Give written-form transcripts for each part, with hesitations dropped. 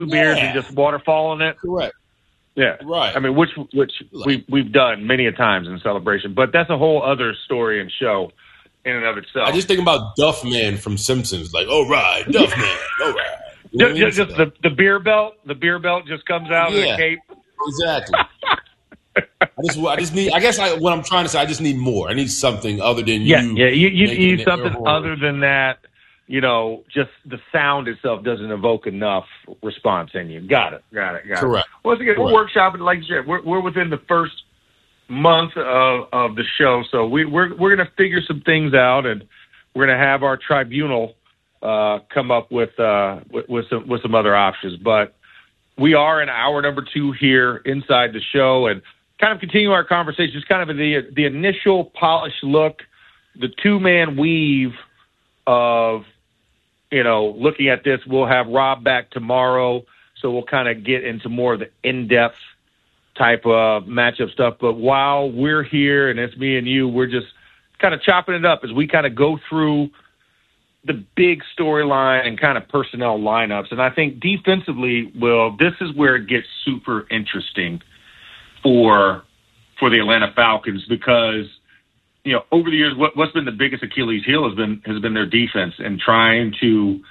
beers and just waterfalling it. Correct. Yeah. Right. I mean, which we've done many a times in Celebration, but that's a whole other story and show in and of itself. I just think about Duff Man from Simpsons, like, all right, Duff Man, all right. You know just the beer belt. The beer belt just comes out of the cape. Exactly. I just need. I guess what I'm trying to say, I just need more. I need something other than you. Yeah. You need something other than that. You know, just the sound itself doesn't evoke enough response in you. Got it. Correct. Once again, we're workshopping, like you said, we're within the first month of the show, so we're going to figure some things out, and we're going to have our tribunal come up with some other options. But we are in hour number 2 here inside the show, and kind of continue our conversation. Just kind of the initial polished look, the 2-man weave of, you know, looking at this. We'll have Rob back tomorrow, so we'll kind of get into more of the in-depth type of matchup stuff. But while we're here and it's me and you, we're just kind of chopping it up as we kind of go through the big storyline and kind of personnel lineups. And I think defensively, Will, this is where it gets super interesting for the Atlanta Falcons, because, you know, over the years, what's been the biggest Achilles heel has been their defense, and trying to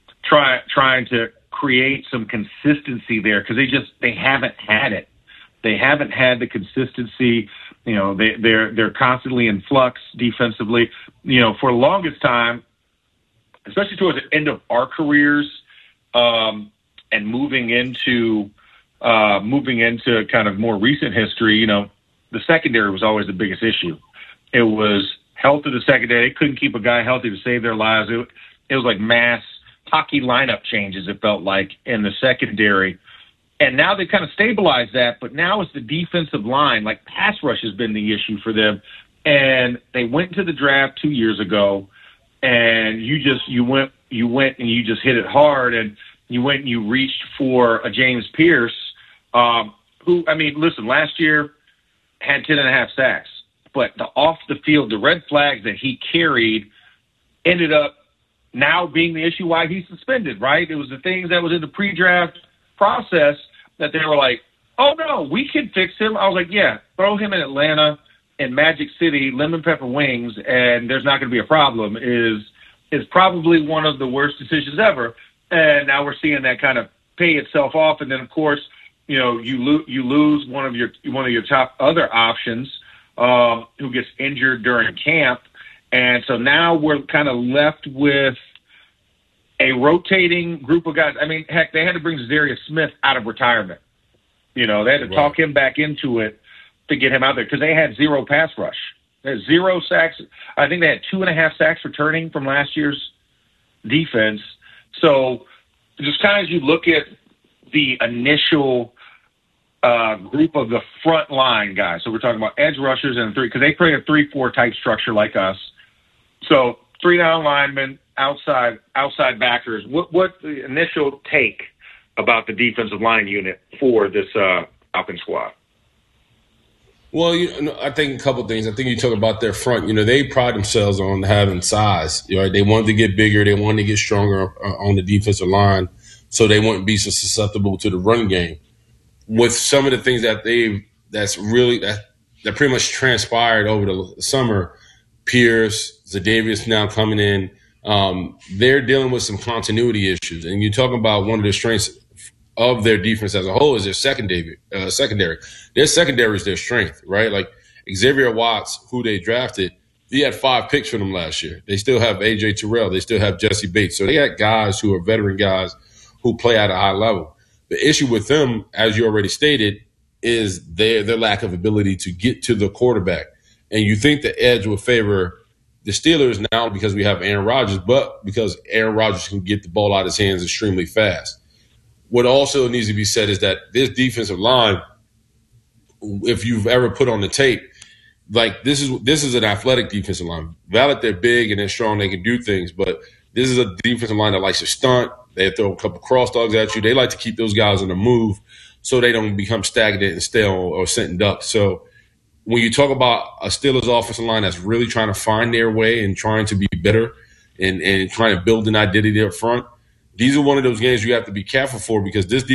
create some consistency there, because they haven't had it. They haven't had the consistency. You know, they're constantly in flux defensively. You know, for the longest time, especially towards the end of our careers, and moving into kind of more recent history, you know, the secondary was always the biggest issue. It was health of the secondary. They couldn't keep a guy healthy to save their lives. It was like mass hockey lineup changes, it felt like, in the secondary. And now they kind of stabilized that, but now it's the defensive line. Like, pass rush has been the issue for them. And they went to the draft 2 years ago, and you went and you just hit it hard, and you went and you reached for a James Pierce, who, I mean, listen, last year had 10.5 sacks. But the off the field, the red flags that he carried ended up now being the issue why he's suspended, right? It was the things that was in the pre-draft process that they were like, oh, no, we can fix him. I was like, yeah, throw him in Atlanta and Magic City, lemon pepper wings, and there's not going to be a problem, is probably one of the worst decisions ever. And now we're seeing that kind of pay itself off. And then, of course, you know, you lose one of your top other options, who gets injured during camp. And so now we're kind of left with a rotating group of guys. I mean, heck, they had to bring Zadarius Smith out of retirement. You know, they had to talk him back into it to get him out there, because they had 0 pass rush. They had 0 sacks. I think they had 2.5 sacks returning from last year's defense. So just kind of as you look at the initial group of the front line guys. So we're talking about edge rushers and 3, because they play a 3-4 type structure like us. So 3 down linemen, outside backers. What's the initial take about the defensive line unit for this Falcon squad? Well, I think a couple of things. I think you talk about their front. You know, they pride themselves on having size. You know, they wanted to get bigger. They wanted to get stronger on the defensive line, so they wouldn't be so susceptible to the run game. With some of the things that that pretty much transpired over the summer, Pierce, Zadarius now coming in, they're dealing with some continuity issues. And you talk about one of the strengths of their defense as a whole is their secondary. Their secondary is their strength, right? Like Xavier Watts, who they drafted, he had 5 picks for them last year. They still have A.J. Terrell. They still have Jesse Bates. So they got guys who are veteran guys who play at a high level. The issue with them, as you already stated, is their lack of ability to get to the quarterback. And you think the edge will favor the Steelers now because we have Aaron Rodgers, but because Aaron Rodgers can get the ball out of his hands extremely fast. What also needs to be said is that this defensive line, if you've ever put on the tape, like this is an athletic defensive line. Valid, they're big and they're strong, they can do things, but this is a defensive line that likes to stunt. They throw a couple cross dogs at you. They like to keep those guys on the move so they don't become stagnant and stale or sitting ducks. So when you talk about a Steelers offensive line that's really trying to find their way and trying to be better and trying to build an identity up front, these are one of those games you have to be careful for because this